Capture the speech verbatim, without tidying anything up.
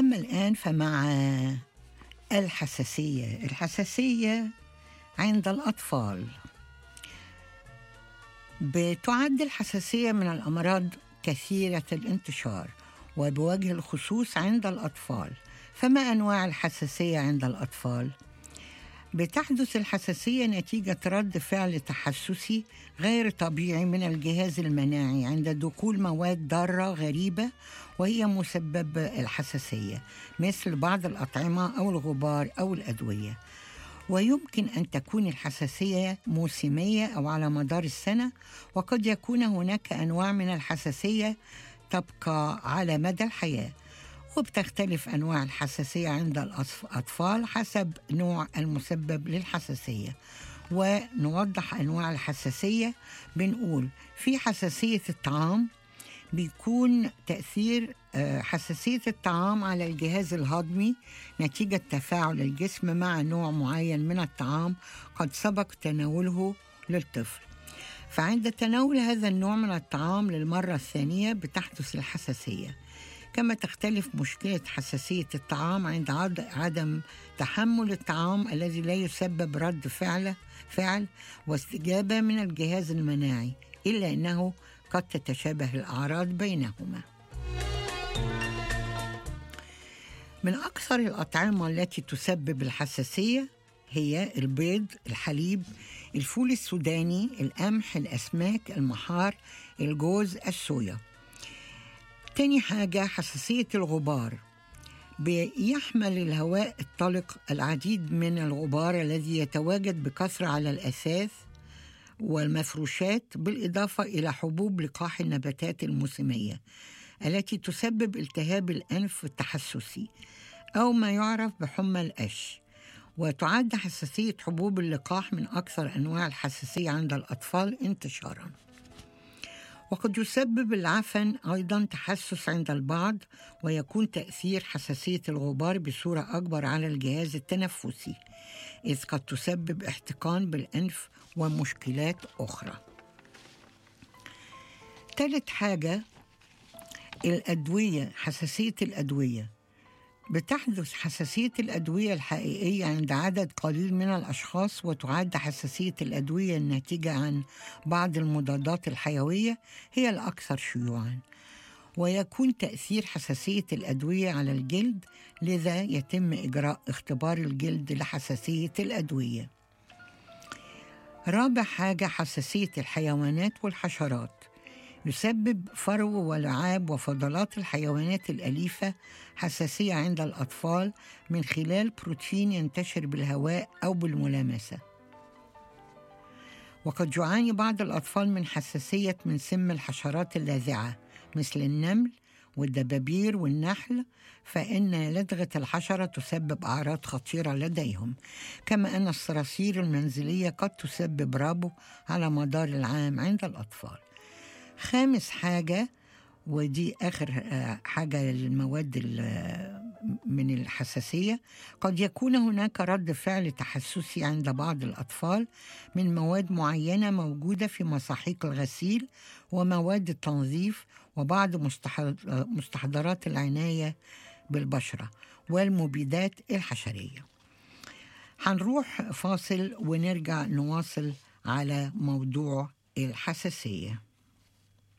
أما الآن فمع الحساسية الحساسية عند الأطفال. بتعد الحساسية من الأمراض كثيرة الانتشار وبوجه الخصوص عند الأطفال. فما أنواع الحساسية عند الأطفال؟ بتحدث الحساسية نتيجة رد فعل تحسسي غير طبيعي من الجهاز المناعي عند دخول مواد ضارة غريبة وهي مسبب الحساسية، مثل بعض الأطعمة أو الغبار أو الأدوية. ويمكن أن تكون الحساسية موسمية أو على مدار السنة، وقد يكون هناك أنواع من الحساسية تبقى على مدى الحياة. وبتختلف أنواع الحساسية عند الأطفال حسب نوع المسبب للحساسية. ونوضح أنواع الحساسية، بنقول في حساسية الطعام، بيكون تأثير حساسية الطعام على الجهاز الهضمي نتيجة تفاعل الجسم مع نوع معين من الطعام قد سبق تناوله للطفل. فعند تناول هذا النوع من الطعام للمرة الثانية بتحدث الحساسية. كما تختلف مشكلة حساسية الطعام عند عدم تحمل الطعام الذي لا يسبب رد فعل فعل واستجابة من الجهاز المناعي، إلا أنه قد تتشابه الأعراض بينهما. من أكثر الأطعمة التي تسبب الحساسية هي البيض، الحليب، الفول السوداني، القمح، الأسماك، المحار، الجوز، الصويا. تاني حاجة حساسية الغبار. بيحمل الهواء الطلق العديد من الغبار الذي يتواجد بكثرة على الأثاث والمفروشات، بالإضافة إلى حبوب لقاح النباتات الموسمية التي تسبب التهاب الأنف التحسسي أو ما يعرف بحمى القش. وتعد حساسية حبوب اللقاح من أكثر أنواع الحساسية عند الأطفال انتشاراً. وقد يسبب العفن أيضاً تحسس عند البعض، ويكون تأثير حساسية الغبار بصورة أكبر على الجهاز التنفسي، إذ قد تسبب احتقان بالأنف ومشكلات أخرى. ثالث حاجة الأدوية، حساسية الأدوية. بتحدث حساسية الأدوية الحقيقية عند عدد قليل من الأشخاص، وتعد حساسية الأدوية الناتجة عن بعض المضادات الحيوية هي الأكثر شيوعاً. ويكون تأثير حساسية الأدوية على الجلد، لذا يتم إجراء اختبار الجلد لحساسية الأدوية. رابع حاجة حساسية الحيوانات والحشرات. يسبب فرو ولعاب وفضلات الحيوانات الأليفة حساسية عند الأطفال من خلال بروتين ينتشر بالهواء أو بالملامسة. وقد يعاني بعض الأطفال من حساسية من سم الحشرات اللاذعة مثل النمل والدبابير والنحل، فإن لدغة الحشرة تسبب أعراض خطيرة لديهم. كما أن الصراصير المنزلية قد تسبب ربو على مدار العام عند الأطفال. خامس حاجة، ودي آخر حاجة للمواد من الحساسية، قد يكون هناك رد فعل تحسسي عند بعض الأطفال من مواد معينة موجودة في مصاحيق الغسيل ومواد التنظيف وبعض مستحضرات العناية بالبشرة والمبيدات الحشرية. هنروح فاصل ونرجع نواصل على موضوع الحساسية.